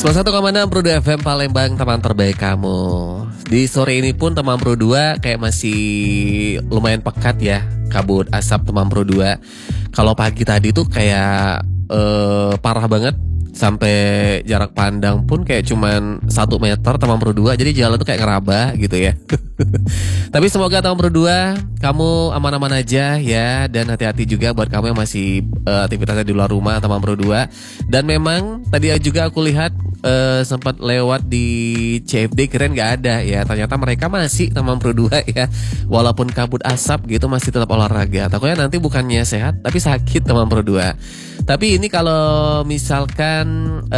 101,6 Pro 2 FM Palembang, teman terbaik kamu. Di sore ini pun teman Pro 2 kayak masih lumayan pekat ya, kabut asap teman Pro 2. Kalau pagi tadi tuh kayak parah banget. Sampai jarak pandang pun kayak cuman 1 meter teman Pro 2. Jadi jalan tuh kayak ngeraba gitu ya. Tapi semoga teman Pro 2 kamu aman-aman aja ya. Dan hati-hati juga buat kamu yang masih aktivitasnya di luar rumah teman Pro 2. Dan memang tadi juga aku lihat sempat lewat di CFD, keren gak ada ya. Ternyata mereka masih teman Pro 2 ya. Walaupun kabut asap gitu masih tetap olahraga. Takutnya nanti bukannya sehat tapi sakit teman Pro 2. Tapi ini kalau misalkan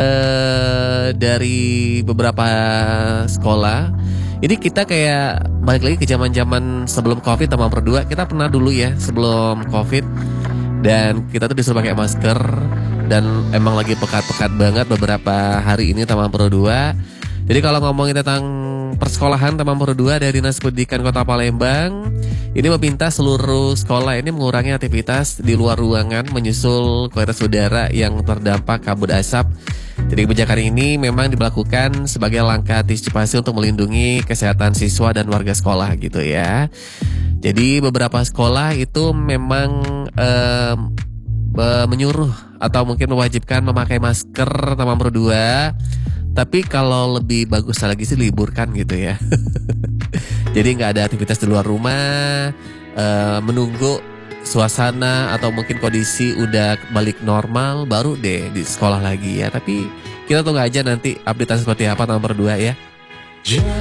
dari beberapa sekolah, ini kita kayak balik lagi ke zaman-zaman sebelum Covid teman Pro 2. Kita pernah dulu ya sebelum Covid, dan kita tuh disuruh pakai masker. Dan emang lagi pekat-pekat banget beberapa hari ini teman Pro 2. Jadi kalau ngomongin tentang persekolahan teman Pro 2 dari Dinas Pendidikan Kota Palembang, ini meminta seluruh sekolah ini mengurangi aktivitas di luar ruangan menyusul kualitas udara yang terdampak kabut asap. Jadi kebijakan ini memang diberlakukan sebagai langkah antisipasi untuk melindungi kesehatan siswa dan warga sekolah gitu ya. Jadi beberapa sekolah itu memang menyuruh atau mungkin mewajibkan memakai masker teman Pro 2. Tapi kalau lebih bagus lagi sih liburkan gitu ya. Jadi nggak ada aktivitas di luar rumah, menunggu suasana atau mungkin kondisi udah balik normal baru deh di sekolah lagi ya. Tapi kita tunggu aja nanti update seperti apa teman Pro 2 ya.